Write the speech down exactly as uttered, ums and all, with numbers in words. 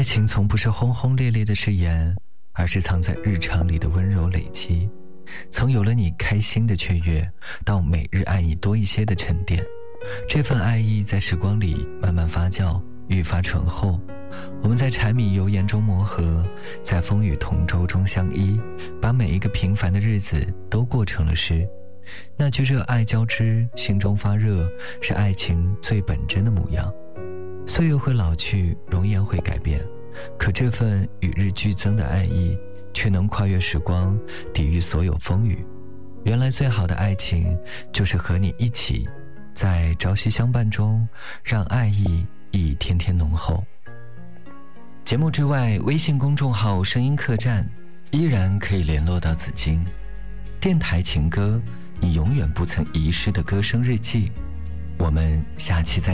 爱情从不是轰轰烈烈的誓言，而是藏在日常里的温柔累积。从有了你开心的雀跃，到每日爱你多一些的沉淀，这份爱意在时光里慢慢发酵，愈发醇厚。我们在柴米油盐中磨合，在风雨同舟中相依，把每一个平凡的日子都过成了诗。那句热爱交织，心中发热，是爱情最本真的模样。岁月会老去，容颜会改变，可这份与日俱增的爱意却能跨越时光，抵御所有风雨。原来最好的爱情，就是和你一起在朝夕相伴中，让爱意一天天浓厚。节目之外，微信公众号声音客栈依然可以联络到紫荆。电台情歌，你永远不曾遗失的歌声日记。我们下期再见。